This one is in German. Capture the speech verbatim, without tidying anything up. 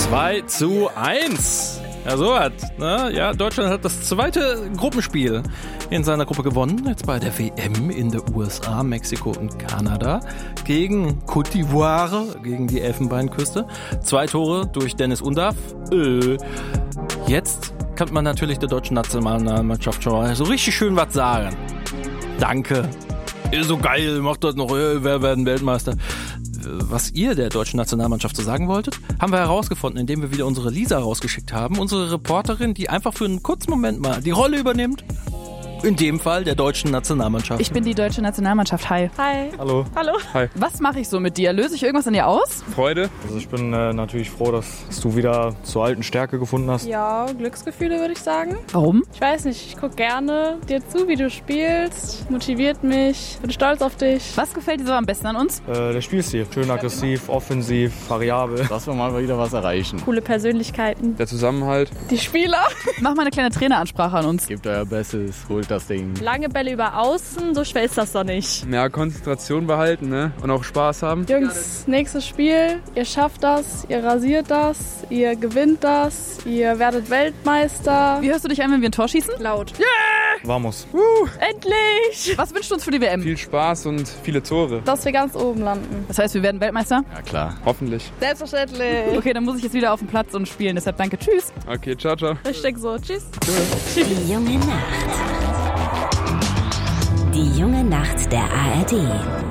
zwei zu eins. Ja, so hat. Ne? Ja, Deutschland hat das zweite Gruppenspiel in seiner Gruppe gewonnen. Jetzt bei der W M in den U S A, Mexiko und Kanada. Gegen Côte d'Ivoire, gegen die Elfenbeinküste. Zwei Tore durch Dennis Undav. Äh, jetzt kann man natürlich der deutschen Nationalmannschaft schon mal so richtig schön was sagen. Danke. Ist so geil, macht das noch, wer werden Weltmeister. Was ihr der deutschen Nationalmannschaft so sagen wolltet, haben wir herausgefunden, indem wir wieder unsere Lisa rausgeschickt haben. Unsere Reporterin, die einfach für einen kurzen Moment mal die Rolle übernimmt. In dem Fall der deutschen Nationalmannschaft. Ich bin die deutsche Nationalmannschaft. Hi. Hi. Hallo. Hallo. Hi. Was mache ich so mit dir? Löse ich irgendwas an dir aus? Freude. Also ich bin äh, natürlich froh, dass, dass du wieder zur alten Stärke gefunden hast. Ja, Glücksgefühle würde ich sagen. Warum? Ich weiß nicht, ich gucke gerne dir zu, wie du spielst. Motiviert mich. Bin stolz auf dich. Was gefällt dir so am besten an uns? Äh, der Spielstil. Schön aggressiv, offensiv, variabel. Dass wir mal wieder was erreichen. Coole Persönlichkeiten. Der Zusammenhalt. Die Spieler. Mach mal eine kleine Traineransprache an uns. Gebt euer Bestes, holt das Ding. Lange Bälle über außen, so schwer ist das doch nicht. Ja, Konzentration behalten, ne? Und auch Spaß haben. Jungs, nächstes Spiel. Ihr schafft das, ihr rasiert das, ihr gewinnt das, ihr werdet Weltmeister. Wie hörst du dich an, wenn wir ein Tor schießen? Laut. Vamos. Uh, endlich! Was wünschst du uns für die W M? Viel Spaß und viele Tore. Dass wir ganz oben landen. Das heißt, wir werden Weltmeister? Ja klar. Hoffentlich. Selbstverständlich. Okay, dann muss ich jetzt wieder auf den Platz und spielen. Deshalb danke. Tschüss. Okay, ciao, ciao. Richtig so. Tschüss. Die junge Nacht. Die junge Nacht der A R D.